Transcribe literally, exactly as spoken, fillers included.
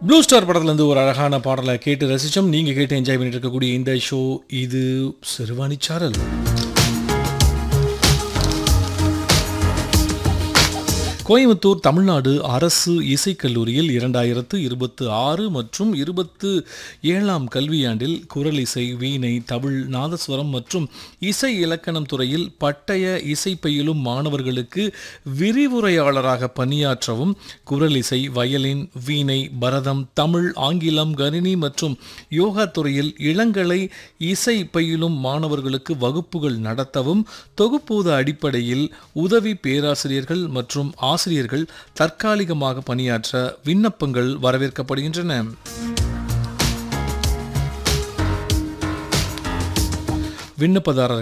Blue star படத்துலேருந்து ஒரு அழகான பாடலை கேட்டு ரசித்தோம். நீங்கள் கேட்டு என்ஜாய் பண்ணிட்டு இருக்கக்கூடிய இந்த ஷோ இது சிறுவாணிச்சாரல். கோயம்புத்தூர் தமிழ்நாடு அரசு இசைக்கல்லூரியில் இரண்டாயிரத்து இருபத்து ஆறு மற்றும் இருபத்து ஏழாம் கல்வியாண்டில் குரலிசை, வீணை, தவில், நாதஸ்வரம் மற்றும் இசை இலக்கணம் துறையில் பட்டய இசை பயிலும் மாணவர்களுக்கு விரிவுரையாளராக பணியாற்றவும், குரலிசை, வயலின், வீணை, பரதம், தமிழ், ஆங்கிலம், கணினி மற்றும் யோகா துறையில் இளங்கலை இசை பயிலும் மாணவர்களுக்கு வகுப்புகள் நடத்தவும், தொகுப்பூத அடிப்படையில் உதவி பேராசிரியர்கள் மற்றும் ஆசிரியர்கள் தற்காலிகமாக பணியாற்ற விண்ணப்பங்கள் வரவேற்கப்படுகின்றன. விண்ணப்பதாரர்